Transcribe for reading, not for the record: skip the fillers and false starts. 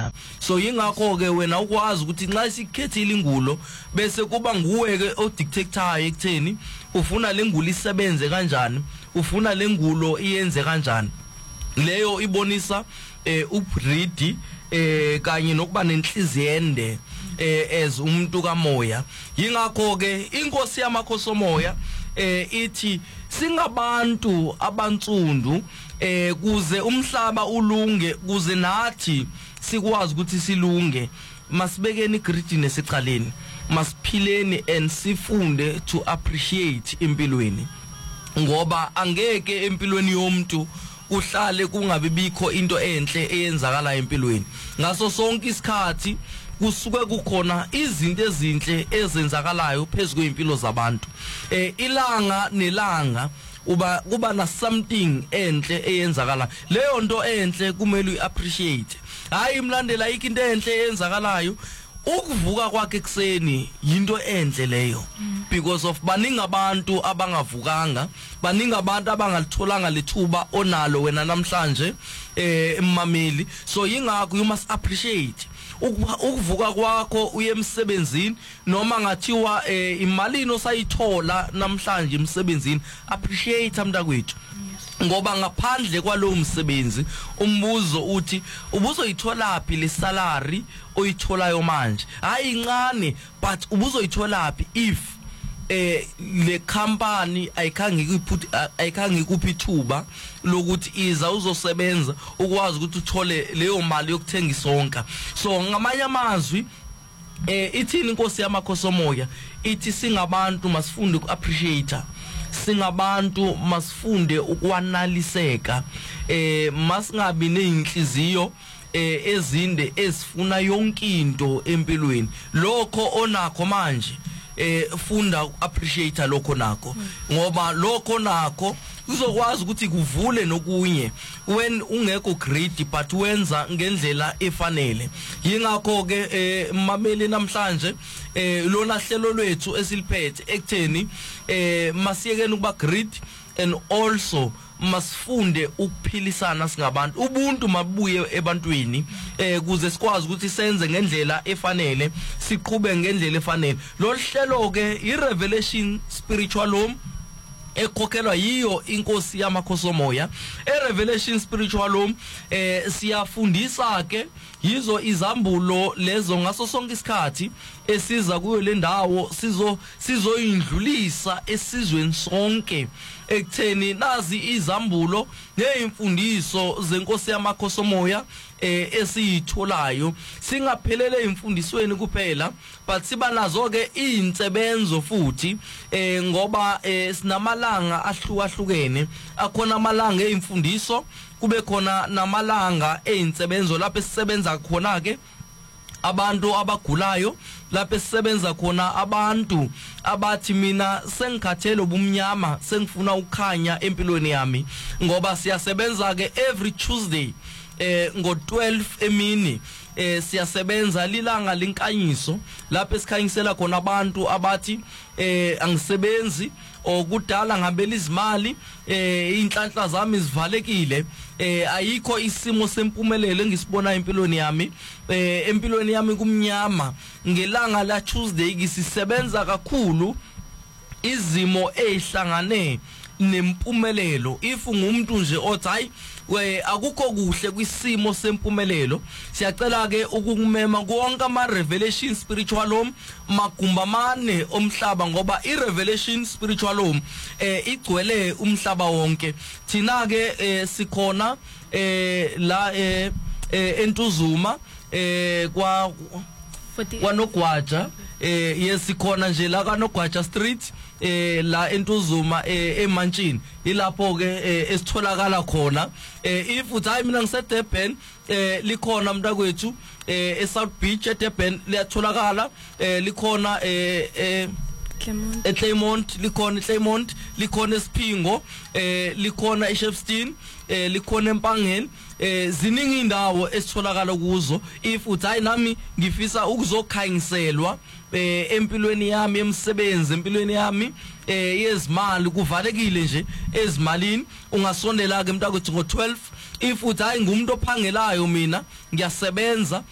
iyafana. So yingakho ke wena ukwazi ukuthi nxa isikhethile ingulo bese kuba nguwe ke odictator ekutheni ufuna lengulo isebenze kanjani, ufuna lengulo iyenze kanjani. Leyo ibonisa ubridi kanye nokuba nenhliziyo ende as umuntu kamoya. Yingakho ke inkosi yamakhosomoya ithi singabantu abantsundu kuze umhlaba ulunge, kuze nathi sikwazi ukuthi silunge, masibekeni greediness ecaleni, masiphileni and sifunde to appreciate impilweni, ngoba angeke empilweni yomuntu kuhlale kungabe bikho into enhle eyenzakala empilweni. Ngaso sonke isikhathi kusuke kukhona izinto ezinhle ezenzakalayo phezulu kweimpilo zabantu. Ilanga nelanga kuba na something enhle eyenzakala. Leyo nto enhle kumele uappreciate. Hayi imlandela ikinto enhle eyenzakalayo ukuvuka kwakhe ekseni yinto enhle leyo, because of baningi abantu abangavukanga, baningi abantu abangalitholanga lethuba onalo wena namhlanje emameli. So yingakho you must appreciate ukuvuka kwakho uye emsebenzini, noma ngathiwa imali osayithola namhlanje emsebenzini, appreciate amntakwethu. Ngoba ngaphandle kwalowo msebenzi umbuzo uthi ubuzoyithola phi le salary oyitholayo manje. Hayi incane, but ubuzoyithola phi if le company ayikhange kuphi ithuba lokuthi iza uzosebenza ukwazi ukuthi uthole leyo mali yokuthenga isonka. So ngamanye amazwi ithini inkosi yamakhosomoya ithi singabantu masifunde ukuappreciate, singabantu masifunde ukwanaliseka, masingabi nezinhliziyo ezinde ezifuna yonke into empilweni. Lokho onakho manje funda appreciate lokho nakho, ngoba lokho nakho uzokwazi ukuthi kuvule nokunye when ungekho greedy but wenza ngendlela efanele. Yingakho ke mameli namhlanje lona hlelo lwethu esiliphethe ekutheni masiyekeni ukuba greedy and also masifunde ukuphilisana singabantu, ubuntu mabuye ebantwini kuze sikwazi ukuthi senze ngendlela efanele, siqhube ngendlela efanele. Lo hlelo ke irevelation spiritual home ekhokhelwa yiyo inkosi yamakhosomoya. Revelation spiritual home siyafundisa ke yizo izambulo lezo ngaso sonke isikhathi esiza kuyo le ndawo sizoyindlulisa esizweni sonke ekutheni nazi izambulo neimfundiso zenkosi yamakhosomoya esiyitholayo, singaphelele imfundisweni kuphela but siba nazo ke insebenzo futhi, ngoba sinamalanga ahlukahlukene. Akhona amalanga eimfundiso, kube khona namalanga einsebenzo lapho sisebenza khona ke abantu abagulayo, lapho sisebenza khona abantu abathi mina sengikhathele ubumnyama sengifuna ukukhanya empilweni yami, ngoba siyasebenza ke every Tuesday ngo-12 emini. Siyasebenza lilanga lenkanyiso lapho esikhanyisela khona abantu abathi angisebenzi okudala ngabela izimali, inhlanhla zami zivalekile, ayikho isimo sempumelelo engisibona empilweni yami, empilweni yami kumnyama. Ngelanga la Tuesday ngisisebenza kakhulu izimo ezihlangane nempumelelo. If ngumuntu nje othi hayi akukho kuhle kwisimo sempumelelo, siyacela ke ukukumema konke ama revelation spiritual home magumba mane omhlaba, ngoba i revelation spiritual home igcwele umhlaba wonke. Thina ke sikhona la eNtuzuma kwaNogwaja, yesikhona nje la kaNogwaja Street la eNtuzuma eMantshini. Ilapho ke esitholakala khona. If uthi hayi mina ngiseDurban, likhona mntakwethu eSouth Beach eDurban liyatholakala, likhona eClaremont, likhona eClaremont, likhona eSiphingo, likhona eShepstone, likhona eMpangeni. Ziningi indawo esitholakala kuzo. If uthi hayi nami ngifisa ukuzokhanyiselwa empilweni yami emsebenzi, empilweni yami yezimali, kuvalekile nje ezimalini, ungasondela ke mntakwethu ngo-12. If uthi hayi ngumuntu ophangelayo mina ngiyasebenza